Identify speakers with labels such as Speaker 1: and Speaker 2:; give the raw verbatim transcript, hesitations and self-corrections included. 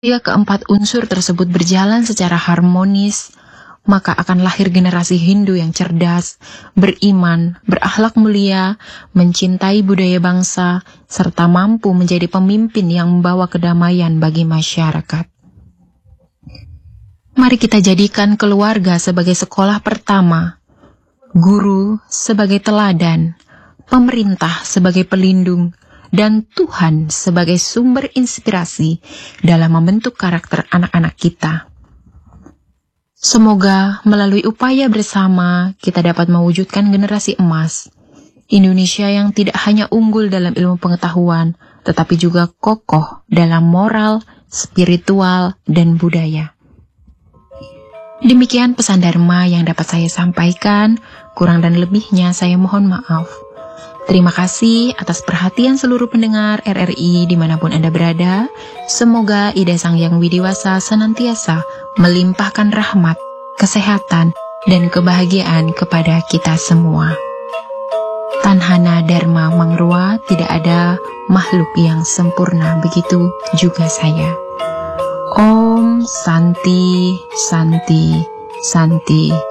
Speaker 1: Jika keempat unsur tersebut berjalan secara harmonis, maka akan lahir generasi Hindu yang cerdas, beriman, berakhlak mulia, mencintai budaya bangsa, serta mampu menjadi pemimpin yang membawa kedamaian bagi masyarakat. Mari kita jadikan keluarga sebagai sekolah pertama, guru sebagai teladan, pemerintah sebagai pelindung, dan Tuhan sebagai sumber inspirasi dalam membentuk karakter anak-anak kita. Semoga melalui upaya bersama kita dapat mewujudkan generasi emas, Indonesia yang tidak hanya unggul dalam ilmu pengetahuan, tetapi juga kokoh dalam moral, spiritual, dan budaya. Demikian pesan Dharma yang dapat saya sampaikan, kurang dan lebihnya saya mohon maaf. Terima kasih atas perhatian seluruh pendengar R R I dimanapun Anda berada. Semoga Ida Sang Yang Widiwasa senantiasa melimpahkan rahmat, kesehatan, dan kebahagiaan kepada kita semua. Tanhana Dharma Mangrua, tidak ada makhluk yang sempurna, begitu juga saya. Om Santi, Santi, Santi.